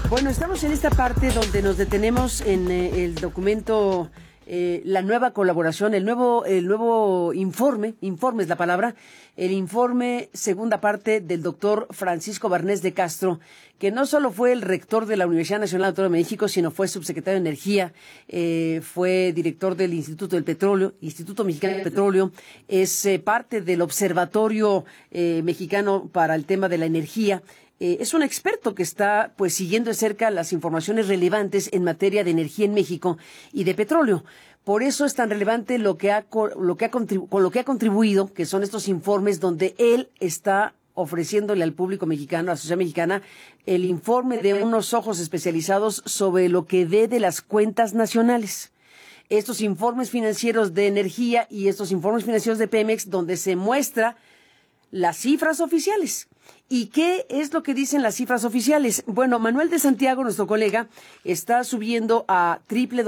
Bueno, estamos en esta parte donde nos detenemos en el documento, la nueva colaboración, el nuevo informe es la palabra, el informe segunda parte del doctor Francisco Barnés de Castro, que no solo fue el rector de la Universidad Nacional Autónoma de México, sino fue subsecretario de Energía, fue director del Instituto del Petróleo, Instituto Mexicano del Petróleo, es parte del Observatorio Mexicano para el tema de la energía. Es un experto que está pues siguiendo de cerca las informaciones relevantes en materia de energía en México y de petróleo. Por eso es tan relevante con lo que ha contribuido, que son estos informes donde él está ofreciéndole al público mexicano, a la sociedad mexicana, el informe de unos ojos especializados sobre lo que ve de las cuentas nacionales. Estos informes financieros de energía y estos informes financieros de Pemex, donde se muestra las cifras oficiales. ¿Y qué es lo que dicen las cifras oficiales? Bueno, Manuel de Santiago, nuestro colega, está subiendo a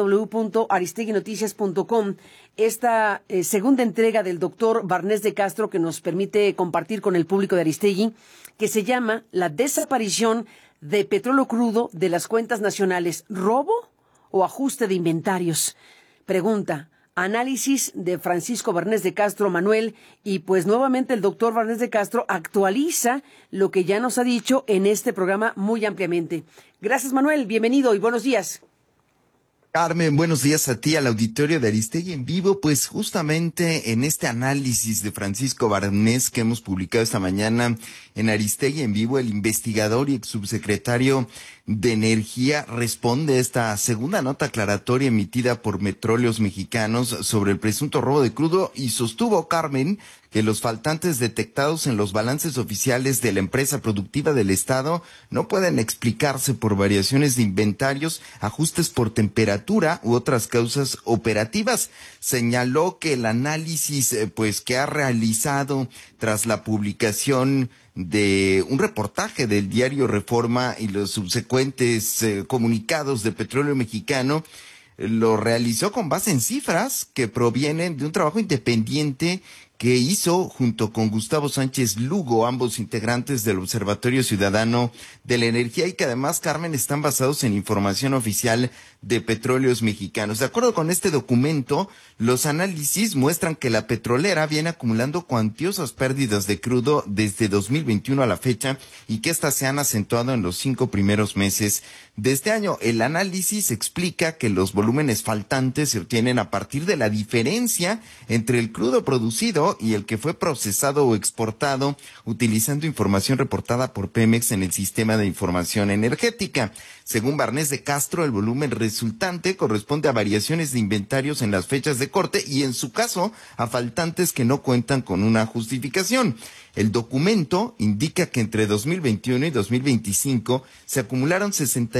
www.aristeguinoticias.com esta segunda entrega del doctor Barnés de Castro que nos permite compartir con el público de Aristegui, que se llama La desaparición de petróleo crudo de las cuentas nacionales, ¿robo o ajuste de inventarios? Pregunta. Análisis de Francisco Barnés de Castro, Manuel, y pues nuevamente el doctor Barnés de Castro actualiza lo que ya nos ha dicho en este programa muy ampliamente. Gracias, Manuel, bienvenido y buenos días. Carmen, buenos días a ti, al auditorio de Aristegui en vivo. Pues justamente en este análisis de Francisco Barnés que hemos publicado esta mañana en Aristegui en vivo, el investigador y ex subsecretario de Energía responde a esta segunda nota aclaratoria emitida por Petróleos Mexicanos sobre el presunto robo de crudo y sostuvo, Carmen, que los faltantes detectados en los balances oficiales de la empresa productiva del Estado no pueden explicarse por variaciones de inventarios, ajustes por temperatura u otras causas operativas. Señaló que el análisis que ha realizado tras la publicación de un reportaje del diario Reforma y los subsecuentes comunicados de Petróleo Mexicano lo realizó con base en cifras que provienen de un trabajo independiente que hizo junto con Gustavo Sánchez Lugo, ambos integrantes del Observatorio Ciudadano de la Energía, y que además, Carmen, están basados en información oficial de Petróleos Mexicanos. De acuerdo con este documento, los análisis muestran que la petrolera viene acumulando cuantiosas pérdidas de crudo desde 2021 a la fecha y que éstas se han acentuado en los 5 primeros meses de este año. El análisis explica que los volúmenes faltantes se obtienen a partir de la diferencia entre el crudo producido y el que fue procesado o exportado utilizando información reportada por Pemex en el sistema de información energética. Según Barnés de Castro, el volumen resultante corresponde a variaciones de inventarios en las fechas de corte y, en su caso, a faltantes que no cuentan con una justificación. El documento indica que entre 2021 y 2025 se acumularon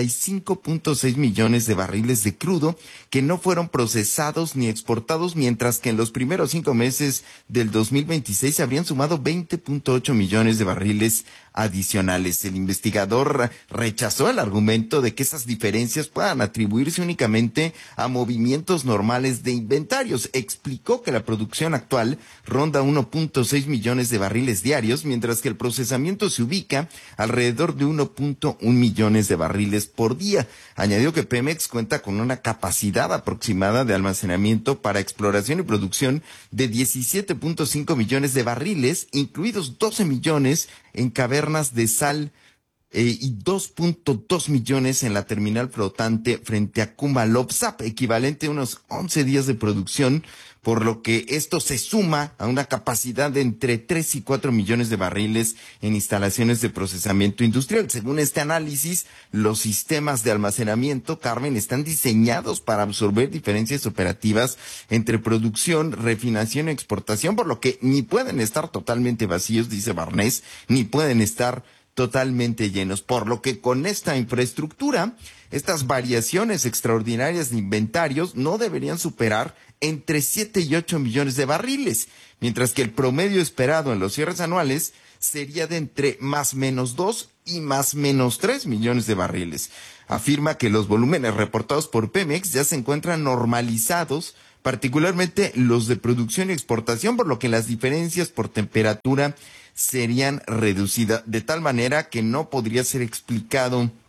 65.6 millones de barriles de crudo que no fueron procesados ni exportados, mientras que en los primeros 5 meses del 2026 se habrían sumado 20.8 millones de barriles adicionales. El investigador rechazó el argumento de que esas diferencias puedan atribuirse únicamente a movimientos normales de inventarios. Explicó que la producción actual ronda 1.6 millones de barriles diarios, mientras que el procesamiento se ubica alrededor de 1.1 millones de barriles por día. Añadió que Pemex cuenta con una capacidad aproximada de almacenamiento para exploración y producción de 17.5 millones de barriles, incluidos 12 millones en cavernas de sal y 2.2 millones en la terminal flotante frente a Kumalopsap, equivalente a unos 11 días de producción, por lo que esto se suma a una capacidad de entre 3 y 4 millones de barriles en instalaciones de procesamiento industrial. Según este análisis, los sistemas de almacenamiento, Carmen, están diseñados para absorber diferencias operativas entre producción, refinación y exportación, por lo que ni pueden estar totalmente vacíos, dice Barnés, ni pueden estar totalmente llenos, por lo que con esta infraestructura, estas variaciones extraordinarias de inventarios no deberían superar entre 7 y 8 millones de barriles, mientras que el promedio esperado en los cierres anuales sería de entre más menos 2 y más menos 3 millones de barriles. Afirma que los volúmenes reportados por Pemex ya se encuentran normalizados, particularmente los de producción y exportación, por lo que las diferencias por temperatura serían reducidas, de tal manera que no podría ser explicado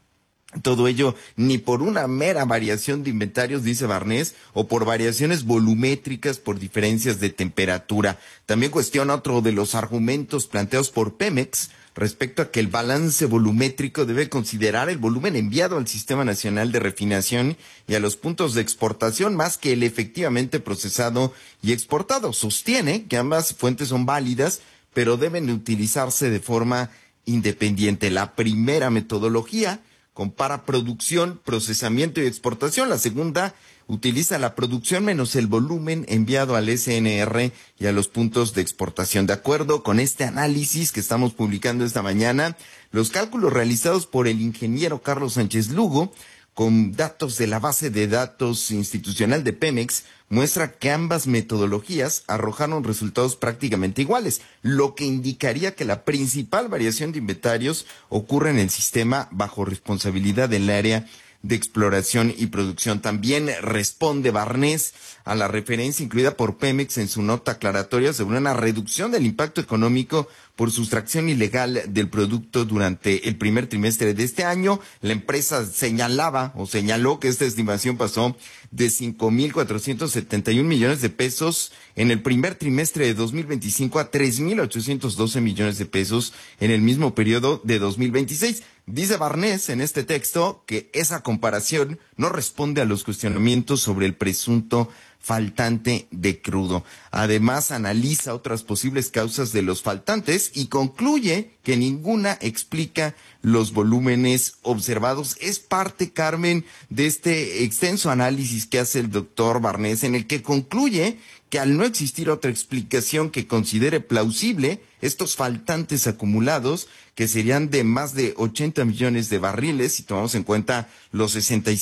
Todo ello ni por una mera variación de inventarios, dice Barnés, o por variaciones volumétricas por diferencias de temperatura. También cuestiona otro de los argumentos planteados por Pemex respecto a que el balance volumétrico debe considerar el volumen enviado al Sistema Nacional de Refinación y a los puntos de exportación más que el efectivamente procesado y exportado. Sostiene que ambas fuentes son válidas, pero deben utilizarse de forma independiente. La primera metodología compara producción, procesamiento y exportación. La segunda utiliza la producción menos el volumen enviado al SNR y a los puntos de exportación. De acuerdo con este análisis que estamos publicando esta mañana, los cálculos realizados por el ingeniero Carlos Sánchez Lugo, con datos de la base de datos institucional de Pemex, muestra que ambas metodologías arrojaron resultados prácticamente iguales, lo que indicaría que la principal variación de inventarios ocurre en el sistema bajo responsabilidad del área de exploración y producción. También responde Barnés a la referencia incluida por Pemex en su nota aclaratoria sobre una reducción del impacto económico por sustracción ilegal del producto durante el primer trimestre de este año. La empresa señaló que esta estimación pasó de 5,471 millones de pesos en el primer trimestre de 2025 a 3,812 millones de pesos en el mismo periodo de 2026. Dice Barnés en este texto que esa comparación no responde a los cuestionamientos sobre el presunto faltante de crudo. Además, analiza otras posibles causas de los faltantes y concluye que ninguna explica los volúmenes observados. Es parte, Carmen, de este extenso análisis que hace el doctor Barnés, en el que concluye que al no existir otra explicación que considere plausible estos faltantes acumulados, que serían de más de 80 millones de barriles, si tomamos en cuenta los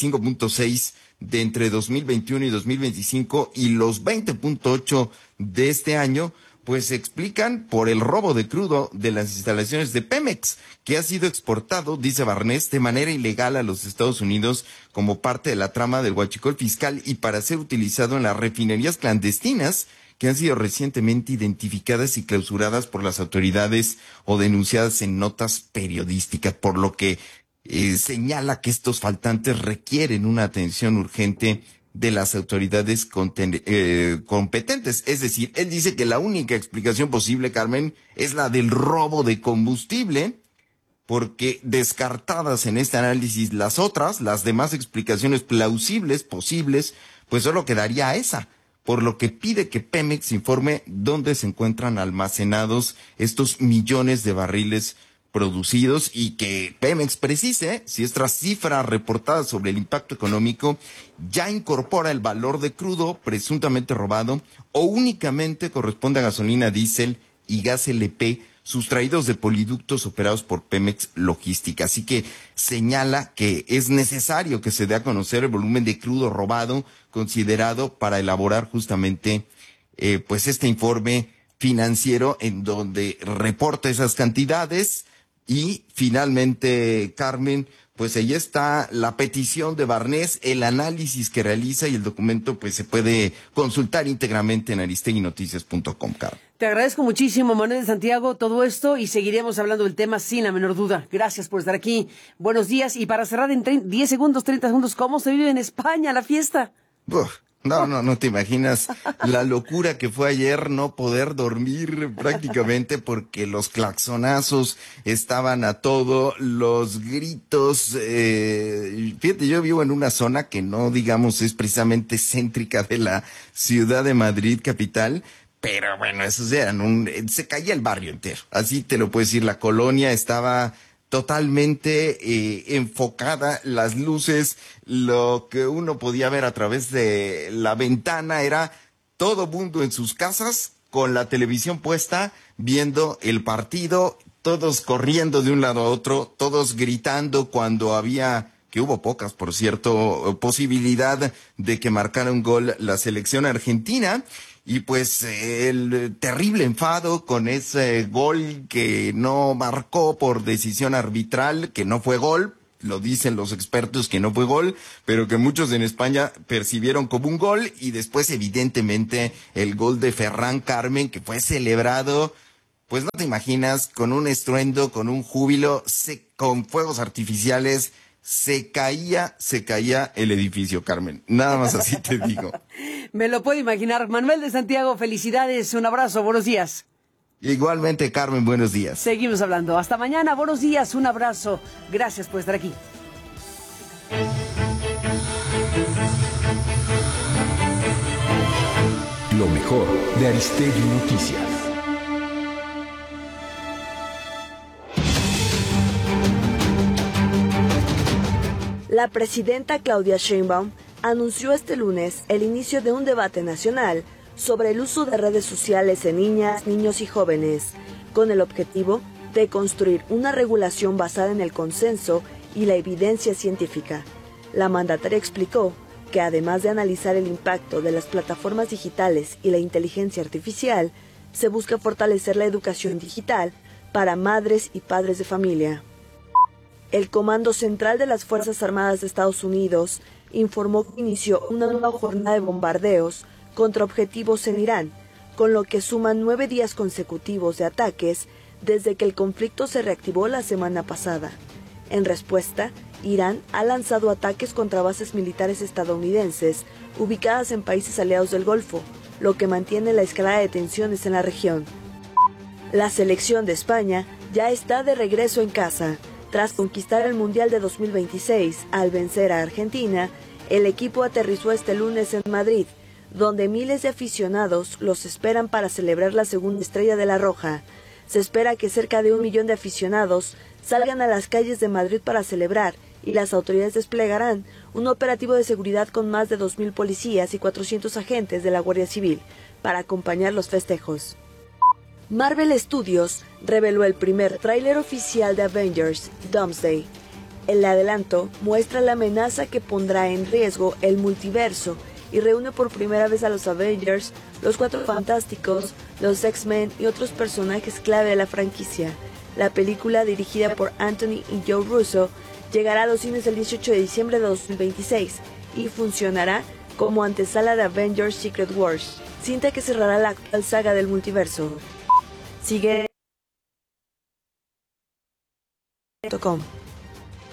65.6 de entre 2021 y 2025 y los 20.8 de este año, pues se explican por el robo de crudo de las instalaciones de Pemex, que ha sido exportado, dice Barnés, de manera ilegal a los Estados Unidos como parte de la trama del huachicol fiscal y para ser utilizado en las refinerías clandestinas que han sido recientemente identificadas y clausuradas por las autoridades o denunciadas en notas periodísticas, por lo que señala que estos faltantes requieren una atención urgente de las autoridades competentes. Es decir, él dice que la única explicación posible, Carmen, es la del robo de combustible, porque descartadas en este análisis las demás explicaciones plausibles, posibles, pues solo quedaría esa. Por lo que pide que Pemex informe dónde se encuentran almacenados estos millones de barriles producidos y que Pemex precise si esta cifra reportada sobre el impacto económico ya incorpora el valor de crudo presuntamente robado o únicamente corresponde a gasolina, diésel y gas LP sustraídos de poliductos operados por Pemex Logística. Así que señala que es necesario que se dé a conocer el volumen de crudo robado considerado para elaborar justamente pues este informe financiero en donde reporta esas cantidades. Y finalmente, Carmen, pues ahí está la petición de Barnés, el análisis que realiza y el documento pues se puede consultar íntegramente en aristeguinoticias.com, Carmen. Te agradezco muchísimo, Manuel de Santiago, todo esto y seguiremos hablando del tema sin la menor duda. Gracias por estar aquí. Buenos días. Y para cerrar en 10 segundos, 30 segundos, ¿cómo se vive en España la fiesta? No te imaginas la locura que fue ayer no poder dormir prácticamente porque los claxonazos estaban a todo, los gritos. Fíjate, yo vivo en una zona que no, digamos, es precisamente céntrica de la ciudad de Madrid capital, pero bueno, esos eran se caía el barrio entero. Así te lo puedo decir, la colonia estaba totalmente enfocada, las luces, lo que uno podía ver a través de la ventana era todo mundo en sus casas con la televisión puesta, viendo el partido, todos corriendo de un lado a otro, todos gritando cuando había, que hubo pocas, por cierto, posibilidad de que marcara un gol la selección argentina. Y pues el terrible enfado con ese gol que no marcó por decisión arbitral, que no fue gol, lo dicen los expertos que no fue gol, pero que muchos en España percibieron como un gol, y después evidentemente el gol de Ferran, Carmen, que fue celebrado, pues no te imaginas, con un estruendo, con un júbilo, con fuegos artificiales. se caía el edificio, Carmen. Nada más así te digo. Me lo puedo imaginar. Manuel de Santiago, felicidades, un abrazo, buenos días. Igualmente, Carmen, buenos días. Seguimos hablando. Hasta mañana, buenos días, un abrazo. Gracias por estar aquí. Lo mejor de Aristegui Noticias. La presidenta Claudia Sheinbaum anunció este lunes el inicio de un debate nacional sobre el uso de redes sociales en niñas, niños y jóvenes, con el objetivo de construir una regulación basada en el consenso y la evidencia científica. La mandataria explicó que además de analizar el impacto de las plataformas digitales y la inteligencia artificial, se busca fortalecer la educación digital para madres y padres de familia. El Comando Central de las Fuerzas Armadas de Estados Unidos informó que inició una nueva jornada de bombardeos contra objetivos en Irán, con lo que suman 9 días consecutivos de ataques desde que el conflicto se reactivó la semana pasada. En respuesta, Irán ha lanzado ataques contra bases militares estadounidenses ubicadas en países aliados del Golfo, lo que mantiene la escalada de tensiones en la región. La selección de España ya está de regreso en casa. Tras conquistar el Mundial de 2026 al vencer a Argentina, el equipo aterrizó este lunes en Madrid, donde miles de aficionados los esperan para celebrar la segunda estrella de la Roja. Se espera que cerca de 1 millón de aficionados salgan a las calles de Madrid para celebrar, y las autoridades desplegarán un operativo de seguridad con más de 2.000 policías y 400 agentes de la Guardia Civil para acompañar los festejos. Marvel Studios reveló el primer tráiler oficial de Avengers, Doomsday. El adelanto muestra la amenaza que pondrá en riesgo el multiverso y reúne por primera vez a los Avengers, los Cuatro Fantásticos, los X-Men y otros personajes clave de la franquicia. La película, dirigida por Anthony y Joe Russo, llegará a los cines el 18 de diciembre de 2026 y funcionará como antesala de Avengers Secret Wars, cinta que cerrará la actual saga del multiverso. Sigue.